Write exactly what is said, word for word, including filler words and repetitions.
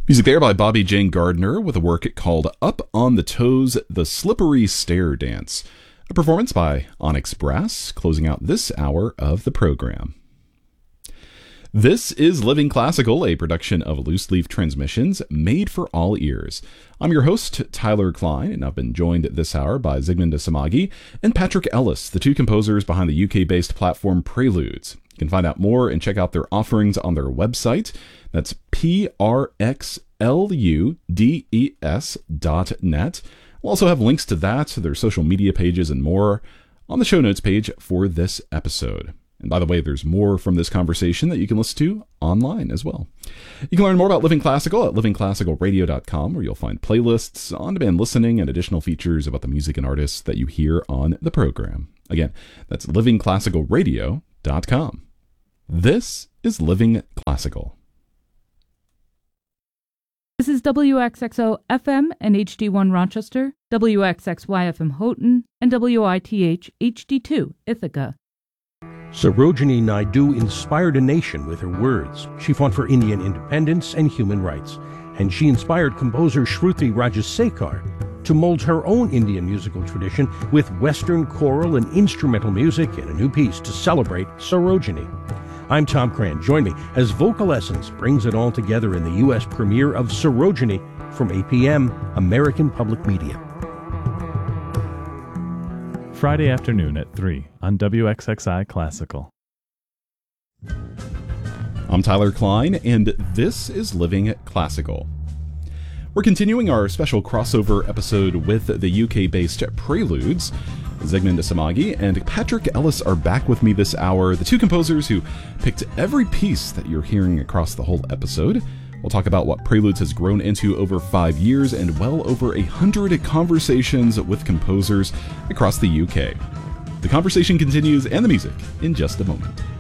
Music there by Bobby Jane Gardner with a work called Up on the Toes, The Slippery Stair Dance. A performance by Onyx Brass, closing out this hour of the program. This is Living Classical, a production of Loose Leaf Transmissions, made for all ears. I'm your host, Tyler Klein, and I've been joined this hour by Zygmunt Samagi and Patrick Ellis, the two composers behind the U K-based platform Preludes. You can find out more and check out their offerings on their website. That's P R X L U D E S dot net. We'll also have links to that, their social media pages, and more on the show notes page for this episode. And by the way, there's more from this conversation that you can listen to online as well. You can learn more about Living Classical at living classical radio dot com, where you'll find playlists, on-demand listening, and additional features about the music and artists that you hear on the program. Again, that's living classical radio dot com. This is Living Classical. This is W X X O F M and H D one Rochester, W X X Y F M Houghton, and W I T H H D two Ithaca. Sarojini Naidu inspired a nation with her words. She fought for Indian independence and human rights, and she inspired composer Shruti Rajasekar to mold her own Indian musical tradition with Western choral and instrumental music in a new piece to celebrate Sarojini. I'm Tom Cran. Join me as Vocal Essence brings it all together in the U S premiere of Sarojini from A P M, American Public Media. Friday afternoon at three on W X X I Classical. I'm Tyler Klein, and this is Living Classical. We're continuing our special crossover episode with the U K-based Preludes. Zygmunt Samagi and Patrick Ellis are back with me this hour, the two composers who picked every piece that you're hearing across the whole episode. We'll talk about what Preludes has grown into over five years and well over a hundred conversations with composers across the U K. The conversation continues and the music in just a moment.